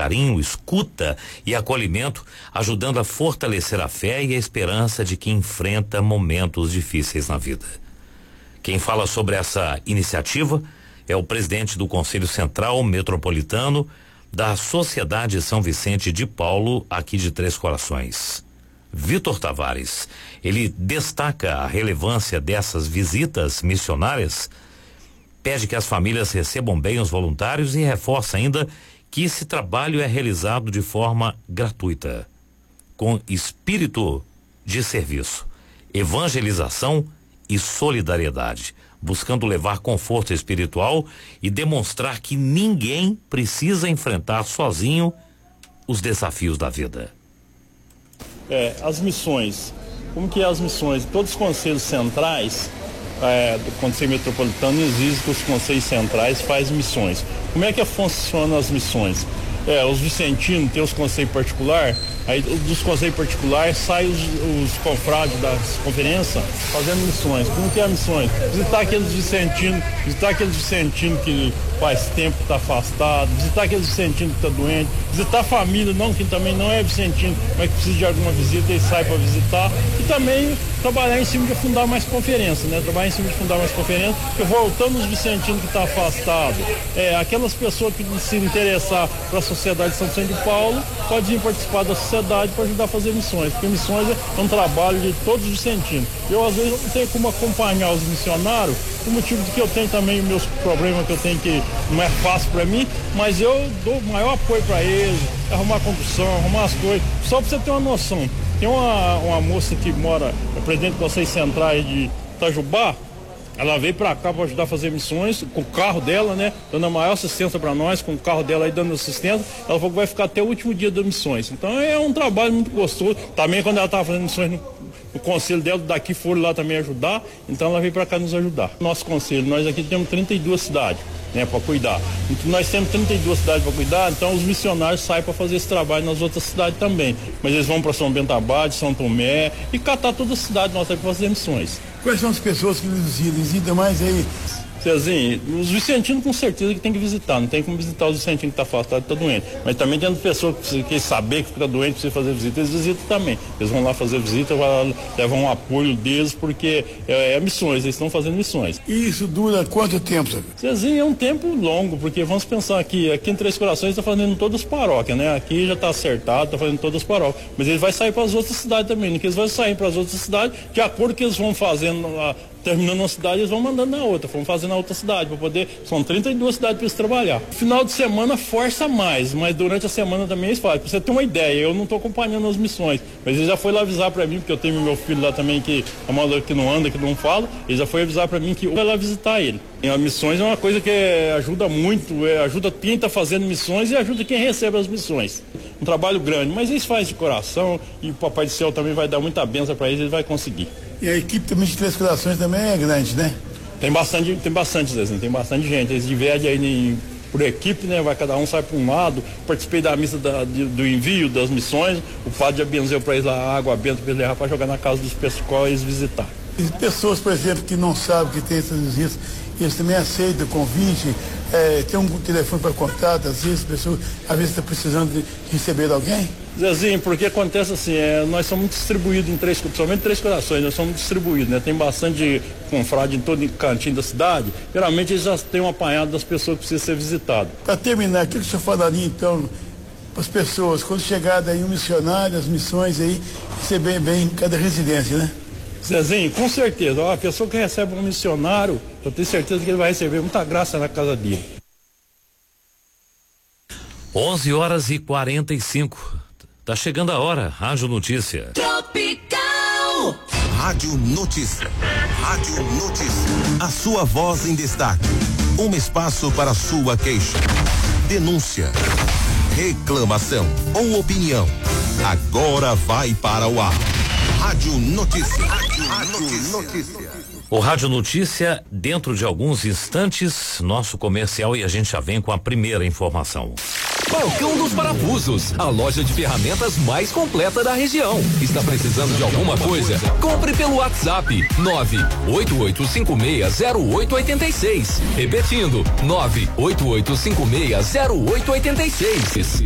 carinho, escuta e acolhimento, ajudando a fortalecer a fé e a esperança de quem enfrenta momentos difíceis na vida. Quem fala sobre essa iniciativa é o presidente do Conselho Central Metropolitano da Sociedade São Vicente de Paulo, aqui de Três Corações, Vitor Tavares. Ele destaca a relevância dessas visitas missionárias, pede que as famílias recebam bem os voluntários e reforça ainda que esse trabalho é realizado de forma gratuita, com espírito de serviço, evangelização e solidariedade, buscando levar conforto espiritual e demonstrar que ninguém precisa enfrentar sozinho os desafios da vida. As missões, como que é as missões? Todos os conselhos centrais do Conselho Metropolitano exige que os conselhos centrais fazem missões. Como é que funcionam as missões? Os vicentinos tem os conselhos particulares, aí dos conselhos particulares saem os confrades das conferências fazendo missões. Como que é missões? Visitar aqueles vicentinos que faz tempo que está afastado, visitar aqueles vicentinos que estão doentes, visitar a família, que também não é vicentino, mas que precisa de alguma visita e sai para visitar. E também trabalhar em cima de fundar mais conferências, porque voltando os vicentinos que estão afastados, aquelas pessoas que se interessar para a Sociedade de São Vicente de Paulo, pode vir participar da sociedade para ajudar a fazer missões, porque missões é um trabalho de todos os vicentinos. Eu, às vezes, não tenho como acompanhar os missionários, por motivo de que eu tenho também meus problemas que eu tenho que não é fácil para mim, mas eu dou maior apoio para eles, arrumar condução, arrumar as coisas, só para você ter uma noção. Tem uma moça que mora, presidente do Conselho Central de Itajubá. Ela veio para cá para ajudar a fazer missões com o carro dela, dando a maior assistência para nós, com o carro dela aí dando assistência. Ela falou que vai ficar até o último dia das missões. Então é um trabalho muito gostoso. Também quando ela estava fazendo missões no conselho dela, daqui foram lá também ajudar. Então ela veio para cá nos ajudar. Nosso conselho, nós aqui temos 32 cidades. Para cuidar. Então, nós temos 32 cidades para cuidar, então os missionários saem para fazer esse trabalho nas outras cidades também. Mas eles vão para São Bento Abade, São Tomé e catar toda a cidade nossa para fazer missões. Quais são as pessoas que visitam mais aí? Cezinho, os vicentinos com certeza que tem que visitar, não tem como visitar os vicentinos que estão afastados e estão doentes. Mas também tem pessoas que querem saber que fica doente, precisa fazer visita, eles visitam também. Eles vão lá fazer visita, levar um apoio deles, porque missões, eles estão fazendo missões. E isso dura quanto tempo, sabe? Cezinho, é um tempo longo, porque vamos pensar aqui em Três Corações está fazendo todas as paróquias, Aqui já está acertado, está fazendo todas as paróquias. Mas ele vai sair para as outras cidades também, que eles vão sair para as outras cidades, de acordo com que eles vão fazendo lá. Terminando uma cidade, eles vão mandando na outra, vão fazer na outra cidade, para poder, são 32 cidades para eles trabalhar. Final de semana força mais, mas durante a semana também eles fazem. Pra você ter uma ideia, eu não estou acompanhando as missões, mas ele já foi lá avisar para mim, porque eu tenho meu filho lá também que não anda, que não fala, ele já foi avisar para mim que eu vou lá visitar ele. E as missões é uma coisa que ajuda muito, ajuda quem está fazendo missões e ajuda quem recebe as missões. Um trabalho grande, mas eles fazem de coração e o Papai do Céu também vai dar muita bênção para eles, ele vai conseguir. E a equipe também de Três Corações também é grande, Tem bastante, Zezinho, tem bastante gente. Eles dividem aí por equipe, vai cada um sai para um lado. Participei da missa do envio das missões. O padre já benzeu para eles a água benta para eles levar para jogar na casa dos pessoal e eles visitar. E pessoas, por exemplo, que não sabem que tem essas visitas, eles também aceitam o convite, tem um telefone para contato, às vezes a pessoa está precisando de receber alguém? Zezinho, porque acontece assim, nós somos distribuídos somente Três Corações, nós somos distribuídos, tem bastante confrade em todo cantinho da cidade, geralmente eles já têm um apanhado das pessoas que precisam ser visitadas. Para terminar, o que o senhor falaria então para as pessoas, quando chegar daí um missionário, as missões aí, receber bem cada residência, Zezinho, com certeza, a pessoa que recebe um missionário, eu tenho certeza que ele vai receber muita graça na casa dele. 11h45. Tá chegando a hora, Rádio Notícia. Tropical. Rádio Notícia. Rádio Notícia. A sua voz em destaque. Um espaço para sua queixa, denúncia, reclamação ou opinião. Agora vai para o ar. Rádio Notícia. Rádio Notícia. O Rádio Notícia, dentro de alguns instantes, nosso comercial e a gente já vem com a primeira informação. Balcão dos Parafusos, a loja de ferramentas mais completa da região. Está precisando de alguma coisa? Compre pelo WhatsApp 988560886. Repetindo, 988560886.